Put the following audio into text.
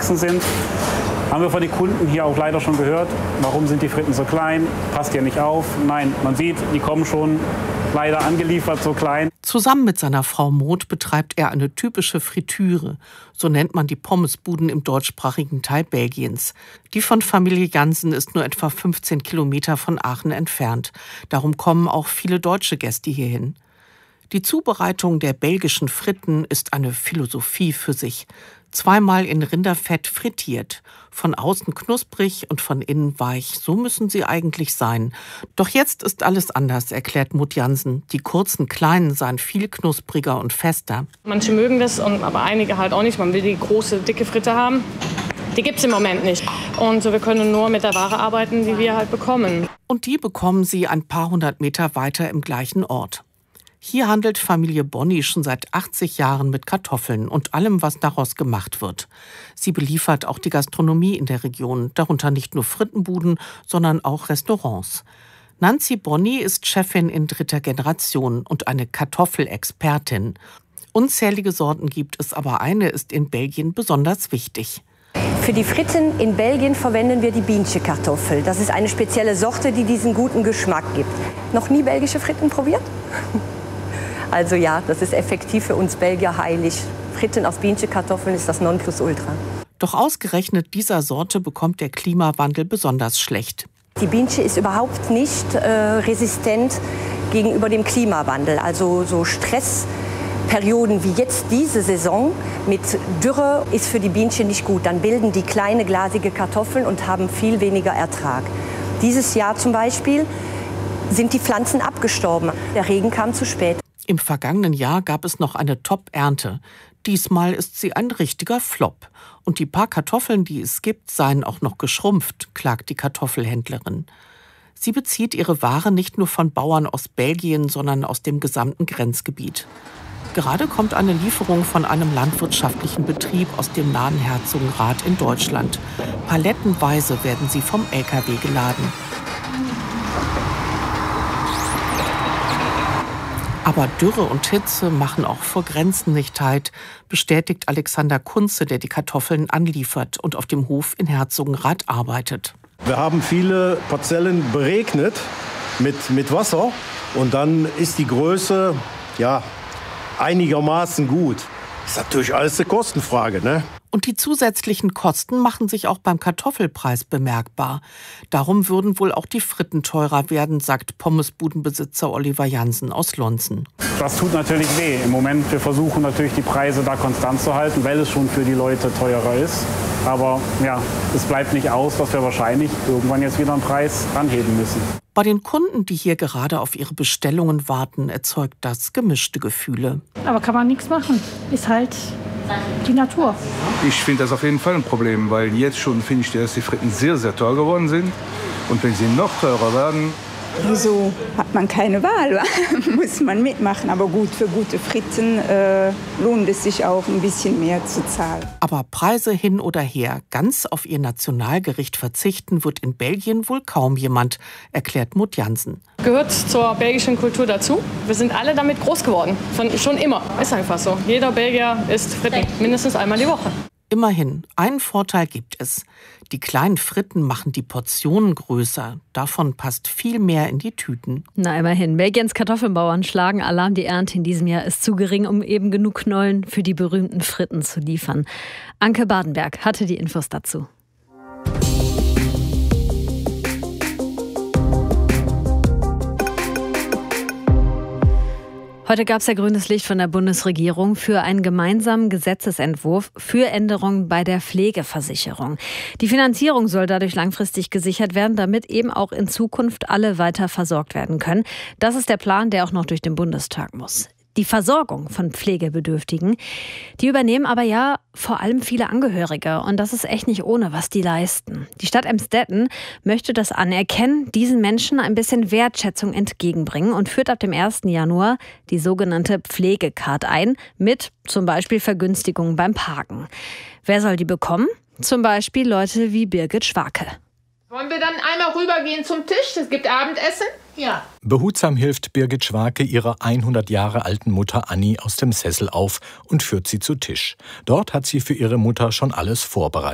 gewachsen sind. Haben wir von den Kunden hier auch leider schon gehört, warum sind die Fritten so klein, passt ja nicht auf. Nein, man sieht, die kommen schon leider angeliefert so klein. Zusammen mit seiner Frau Maud betreibt er eine typische Fritüre. So nennt man die Pommesbuden im deutschsprachigen Teil Belgiens. Die von Familie Jansen ist nur etwa 15 Kilometer von Aachen entfernt. Darum kommen auch viele deutsche Gäste hierhin. Die Zubereitung der belgischen Fritten ist eine Philosophie für sich. Zweimal in Rinderfett frittiert. Von außen knusprig und von innen weich. So müssen sie eigentlich sein. Doch jetzt ist alles anders, erklärt Maud Jansen. Die kurzen, kleinen seien viel knuspriger und fester. Manche mögen das, aber einige halt auch nicht. Man will die große, dicke Fritte haben. Die gibt's im Moment nicht. Und wir können nur mit der Ware arbeiten, die wir halt bekommen. Und die bekommen sie ein paar hundert Meter weiter im gleichen Ort. Hier handelt Familie Bonny schon seit 80 Jahren mit Kartoffeln und allem, was daraus gemacht wird. Sie beliefert auch die Gastronomie in der Region, darunter nicht nur Frittenbuden, sondern auch Restaurants. Nancy Bonny ist Chefin in 3. Generation und eine Kartoffelexpertin. Unzählige Sorten gibt es, aber eine ist in Belgien besonders wichtig. Für die Fritten in Belgien verwenden wir die Bienenkartoffel. Das ist eine spezielle Sorte, die diesen guten Geschmack gibt. Noch nie belgische Fritten probiert? Also ja, das ist effektiv für uns Belgier heilig. Fritten auf Bienenkartoffeln ist das Nonplusultra. Doch ausgerechnet dieser Sorte bekommt der Klimawandel besonders schlecht. Die Bienche ist überhaupt nicht resistent gegenüber dem Klimawandel. Also so Stressperioden wie jetzt diese Saison mit Dürre ist für die Bienche nicht gut. Dann bilden die kleine glasige Kartoffeln und haben viel weniger Ertrag. Dieses Jahr zum Beispiel sind die Pflanzen abgestorben. Der Regen kam zu spät. Im vergangenen Jahr gab es noch eine Top-Ernte. Diesmal ist sie ein richtiger Flop. Und die paar Kartoffeln, die es gibt, seien auch noch geschrumpft, klagt die Kartoffelhändlerin. Sie bezieht ihre Ware nicht nur von Bauern aus Belgien, sondern aus dem gesamten Grenzgebiet. Gerade kommt eine Lieferung von einem landwirtschaftlichen Betrieb aus dem nahen Herzogenrath in Deutschland. Palettenweise werden sie vom LKW geladen. Aber Dürre und Hitze machen auch vor Grenzen nicht halt, bestätigt Alexander Kunze, der die Kartoffeln anliefert und auf dem Hof in Herzogenrath arbeitet. Wir haben viele Parzellen beregnet mit Wasser und dann ist die Größe einigermaßen gut. Ist natürlich alles eine Kostenfrage, ne? Und die zusätzlichen Kosten machen sich auch beim Kartoffelpreis bemerkbar. Darum würden wohl auch die Fritten teurer werden, sagt Pommesbudenbesitzer Oliver Jansen aus Lonzen. Das tut natürlich weh. Im Moment, wir versuchen natürlich die Preise da konstant zu halten, weil es schon für die Leute teurer ist. Aber ja, es bleibt nicht aus, dass wir wahrscheinlich irgendwann jetzt wieder einen Preis anheben müssen. Bei den Kunden, die hier gerade auf ihre Bestellungen warten, erzeugt das gemischte Gefühle. Aber kann man nichts machen. Ist halt die Natur. Ich finde das auf jeden Fall ein Problem, weil jetzt schon finde ich, dass die Fritten sehr, sehr teuer geworden sind. Und wenn sie noch teurer werden... Wieso hat man keine Wahl? Muss man mitmachen. Aber gut, für gute Fritten lohnt es sich auch, ein bisschen mehr zu zahlen. Aber Preise hin oder her, ganz auf ihr Nationalgericht verzichten wird in Belgien wohl kaum jemand, erklärt Maud Jansen. Gehört zur belgischen Kultur dazu. Wir sind alle damit groß geworden. Schon immer. Ist einfach so. Jeder Belgier isst Fritten mindestens einmal die Woche. Immerhin, einen Vorteil gibt es. Die kleinen Fritten machen die Portionen größer. Davon passt viel mehr in die Tüten. Na immerhin, Belgiens Kartoffelbauern schlagen Alarm. Die Ernte in diesem Jahr ist zu gering, um eben genug Knollen für die berühmten Fritten zu liefern. Anke Badenberg hatte die Infos dazu. Heute gab es ja grünes Licht von der Bundesregierung für einen gemeinsamen Gesetzesentwurf für Änderungen bei der Pflegeversicherung. Die Finanzierung soll dadurch langfristig gesichert werden, damit eben auch in Zukunft alle weiter versorgt werden können. Das ist der Plan, der auch noch durch den Bundestag muss. Die Versorgung von Pflegebedürftigen, die übernehmen aber ja vor allem viele Angehörige. Und das ist echt nicht ohne, was die leisten. Die Stadt Emsdetten möchte das anerkennen, diesen Menschen ein bisschen Wertschätzung entgegenbringen und führt ab dem 1. Januar die sogenannte Pflegecard ein, mit zum Beispiel Vergünstigungen beim Parken. Wer soll die bekommen? Zum Beispiel Leute wie Birgit Schwake. Wollen wir dann einmal rübergehen zum Tisch? Es gibt Abendessen. Ja. Behutsam hilft Birgit Schwake ihrer 100 Jahre alten Mutter Anni aus dem Sessel auf und führt sie zu Tisch. Dort hat sie für ihre Mutter schon alles vorbereitet.